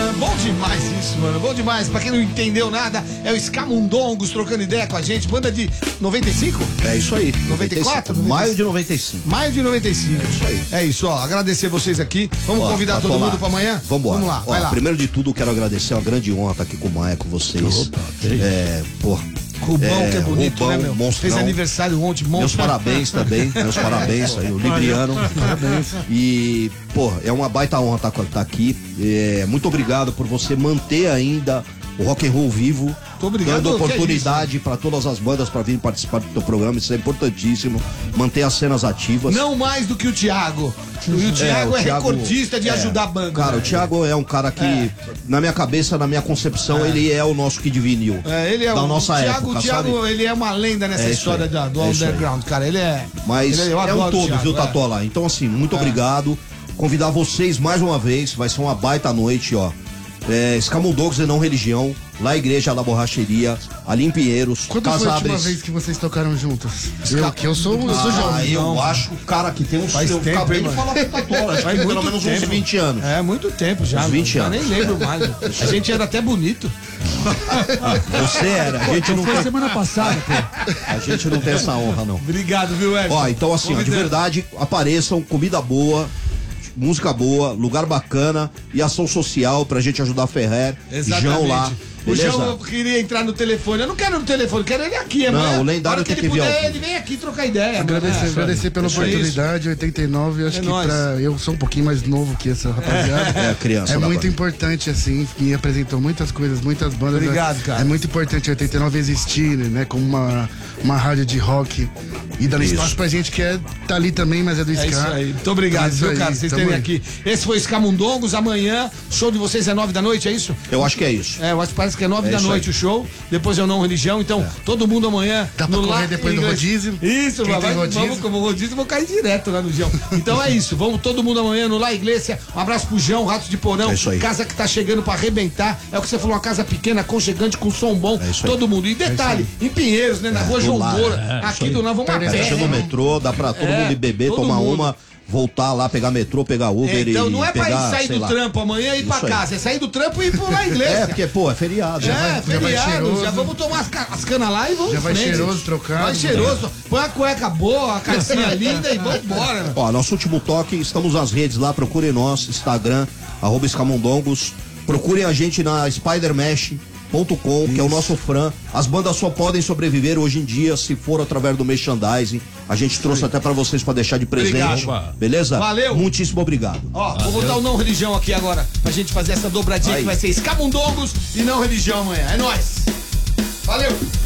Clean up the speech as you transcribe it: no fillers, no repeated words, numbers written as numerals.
Bom demais isso, mano. Bom demais. Pra quem não entendeu nada, é o Escamundongos trocando ideia com a gente. Banda de 95? É isso aí. 94? Maio de 95. Maio de 95. É isso aí. É isso, ó. Agradecer vocês aqui. Vamos convidar todo mundo pra amanhã? Vamos lá, vai lá. Primeiro de tudo, quero agradecer. É uma grande honra estar aqui com o Maia, com vocês. Opa, Rubão, que é bonito, Rubão, né, meu? monstrão. Fez aniversário ontem, monstro. Meus parabéns também, meus parabéns aí, o Libriano. Parabéns. E, é uma baita honra estar aqui. Muito obrigado por você manter ainda o rock and roll vivo. Muito obrigado. Dando oportunidade para todas as bandas para virem participar do teu programa, isso é importantíssimo. Manter as cenas ativas. Não mais do que o Thiago. O Thiago é recordista de ajudar a banda. Cara, o Thiago é um cara que, na minha cabeça, na minha concepção, ele é o nosso Kid Vinil. Ele é da nossa época, o Thiago, sabe? ele é uma lenda nessa história do underground, cara. Ele é. Mas é um todo, Thiago, viu, Tatola? Então, assim, muito obrigado. Convidar vocês mais uma vez, vai ser uma baita noite, ó. Escamundongos e Não Religião, lá Igreja da Borracheria, ali em Pinheiros. Quando foi a última vez que vocês tocaram juntos? Eu sou jovem. Eu acho que o cara que tem faz tempo, acabei de falar pro Tatola, acho que tem pelo menos uns 20 anos. É, muito tempo já. Uns 20 anos. Eu nem lembro mais. A gente era até bonito. Você era, a gente não tem. Semana passada, pô. A gente não tem essa honra, não. Obrigado, viu, Edson? Ó, então assim, ó, de verdade, apareçam, comida boa, música boa, lugar bacana e ação social pra gente ajudar a Ferrer. Exatamente. João lá. Beleza? O João queria entrar no telefone. Eu não quero no telefone, quero ele aqui, amanhã. Não, o lendário tem que vir. Ele vem aqui trocar ideia. Agradecer pela oportunidade, 89, acho que eu sou um pouquinho mais novo que essa rapaziada. É criança. É muito importante, assim, me apresentou muitas coisas, muitas bandas. Obrigado, cara. É muito importante 89 existir, né, como uma rádio de rock e dando espaço pra gente que tá ali também, mas é do ska. É isso aí. Muito obrigado, viu, cara, vocês terem aqui. Esse foi Escamundongos, amanhã, show de vocês é 9 da noite, é isso? Eu acho que é isso. Eu acho que parece que é 9 da noite o show, depois é o Não Religião, então todo mundo amanhã. Dá pra correr depois do rodízio? Isso, vamos como rodízio, vou cair direto lá no Gião. Então é isso, vamos todo mundo amanhã no La Iglesia. Um abraço pro João, Ratos de Porão, casa que tá chegando pra arrebentar. É o que você falou, uma casa pequena, aconchegante, com som bom, todo mundo. E detalhe, em Pinheiros, né, na rua João Moura, aqui do nós vamos a pé. No metrô, dá pra todo mundo ir beber, tomar uma. Voltar lá, pegar metrô, pegar Uber então não é pra pegar, ir sair do trampo amanhã e ir pra casa, é sair do trampo e ir pro La Iglesia. Porque, é feriado. Feriado, já vamos tomar as canas lá e vamos já vai cheiroso, trocado. Vai cheiroso, põe a cueca boa, a calcinha linda e vambora. Ó, nosso último toque, estamos nas redes lá, procurem nós, Instagram, @Escamundongos, procurem a gente na SpiderMesh.com, que é o nosso fran. As bandas só podem sobreviver hoje em dia se for através do merchandising. A gente trouxe até pra vocês pra deixar de presente. Obrigado. Beleza? Valeu. Muitíssimo obrigado. Ó, vou botar o Não Religião aqui agora pra gente fazer essa dobradinha que vai ser Escamundongos e Não Religião amanhã. É nóis. Valeu.